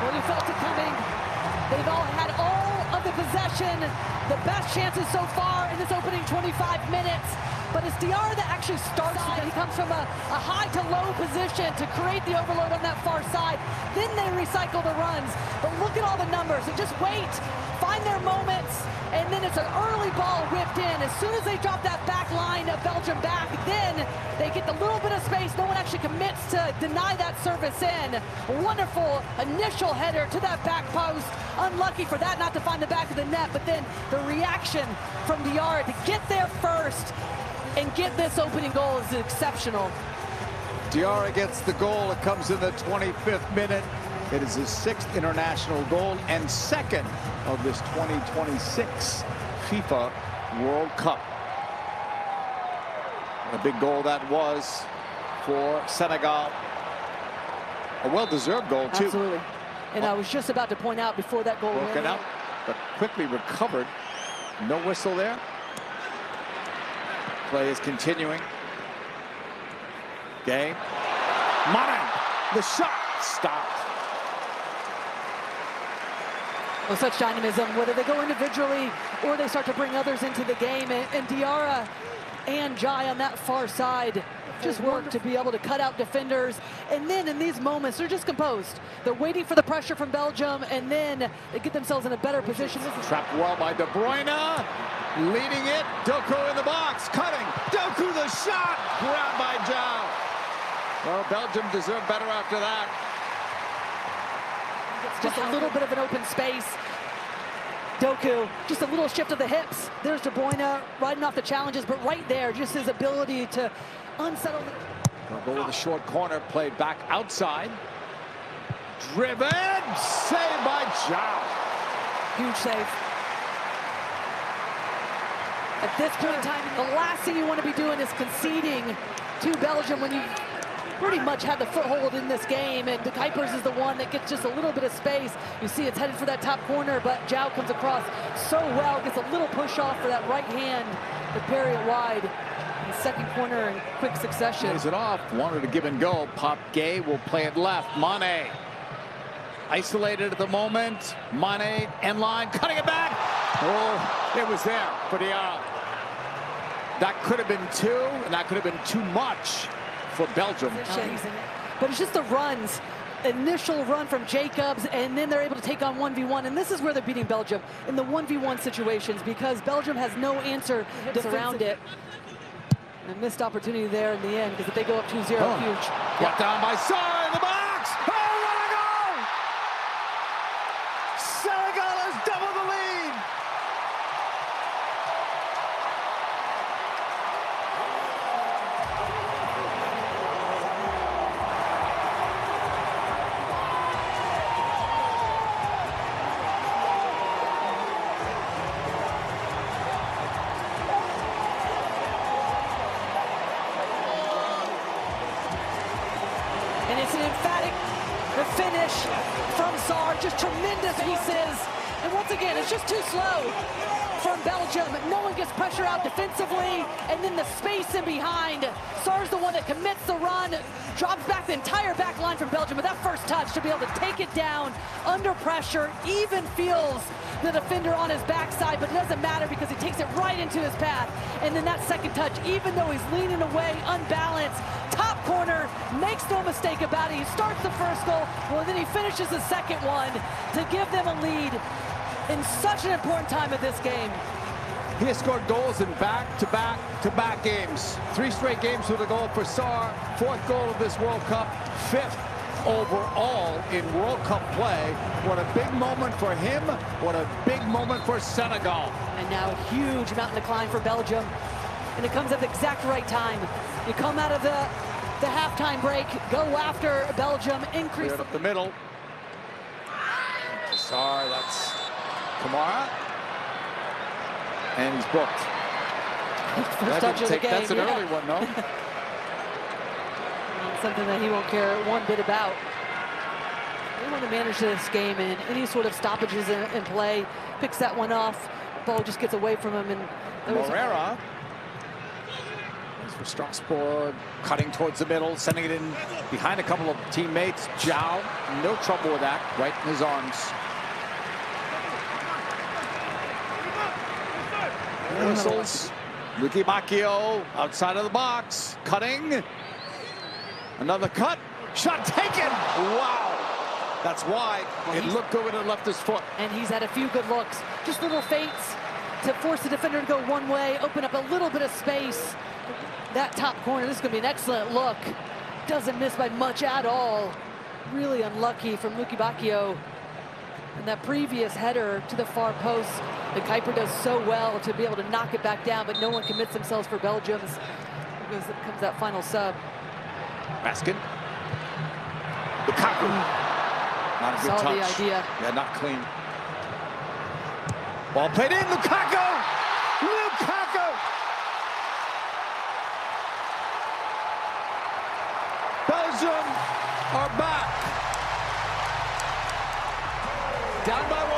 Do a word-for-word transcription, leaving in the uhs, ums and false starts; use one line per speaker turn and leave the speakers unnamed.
Well, you felt it coming. They've all had all of the possession, the best chances so far in this opening twenty-five minutes. But it's Diarra that actually starts. He comes from a, a high to low position to create the overload on that far side. Then they recycle the runs. But look at all the numbers. So just wait, find their moments, and then it's an early ball whipped in. As soon as they drop that back line of Belgium back, then they get the little bit of space. No one actually commits to deny that service in. Wonderful initial header to that back post. Unlucky for that not to find the back of the net, but then the reaction from Diarra to get there first and get this opening goal is exceptional.
Diarra gets the goal. It comes in the twenty-fifth minute. It is his sixth international goal and second of this twenty twenty-six FIFA World Cup. A big goal that was for Senegal. A well-deserved goal, too.
Absolutely. And well, I was just about to point out before that goal
broken out, but quickly recovered. No whistle there. Play is continuing. Game. Mane, the shot stopped.
Well, such dynamism, whether they go individually or they start to bring others into the game. And, and Diarra and Jai on that far side just work to be able to cut out defenders. And then in these moments, they're just composed. They're waiting for the pressure from Belgium, and then they get themselves in a better position.
Trapped well by De Bruyne, leading it. Doku in the box, cutting. Doku the shot, grabbed by Jao. Well, Belgium deserved better after that.
It's just a little bit of an open space. Doku, just a little shift of the hips. There's De Bruyne riding off the challenges, but right there, just his ability to unsettle the...
Gonna go with a short corner, played back outside. Driven, saved by Jao.
Huge save. At this point in time, the last thing you want to be doing is conceding to Belgium when you pretty much had the foothold in this game, and De Kuipers is the one that gets just a little bit of space. You see it's headed for that top corner, but Jao comes across so well, gets a little push off for that right hand to parry it wide. In second corner in quick succession.
Plays it off, wanted to give and go. Pop Gay will play it left. Mane isolated at the moment. Mane end line, cutting it back. Oh, it was there for Diarra. That could have been two, and that could have been too much for Belgium.
But it's just the runs. Initial run from Jacobs, and then they're able to take on one v one, and this is where they're beating Belgium in the one v one situations, because Belgium has no answer around it. And a missed opportunity there in the end, because if they go up two zero,
oh.
huge.
Got down by Sarr in the box. Oh, what a goal! Senegal has doubled the lead.
And it's an emphatic finish from Sarr, just tremendous pieces. And once again, it's just too slow from Belgium. No one gets pressure out defensively, and then the space in behind. Sarr's the one that commits the run, drops back the entire back line from Belgium, but that first touch to be able to take it down under pressure, even feels the defender on his backside, but it doesn't matter because he takes it right into his path. And then that second touch, even though he's leaning away, unbalanced, top corner, makes no mistake about it. He starts the first goal, well, then he finishes the second one to give them a lead in such an important time of this game.
He has scored goals in back-to-back-to-back games. Three straight games with a goal for Sarr. Fourth goal of this World Cup. Fifth overall in World Cup play. What a big moment for him. What a big moment for Senegal.
And now a huge mountain to climb for Belgium. And it comes at the exact right time. You come out of the, the halftime break, go after Belgium, increase...
Cleared up the middle. Sarr, that's Kamara. And he's booked.
First
that
touch of the
take,
game.
That's an
yeah.
early one, no?
Something that he won't care one bit about. They want to manage this game, and any sort of stoppages in, in play, picks that one off. Ball just gets away from him. And
Morera is for Strasbourg, cutting towards the middle, sending it in behind a couple of teammates. Zhao, no trouble with that, right in his arms. Whistles. Lucky Bacchio outside of the box, cutting. Another cut, shot taken. Wow, that's wide. It looked good when it left his foot.
And he's had a few good looks, just little feints to force the defender to go one way, open up a little bit of space. That top corner, this is going to be an excellent look. Doesn't miss by much at all. Really unlucky from Lucky Bacchio. And that previous header to the far post, the Kuiper does so well to be able to knock it back down, but no one commits themselves for Belgium as comes that final sub.
Raskin. Lukaku. Not a good
Saw
touch.
the idea.
Yeah, not clean. Ball played in. Lukaku! Lukaku! Belgium are back. Down by one.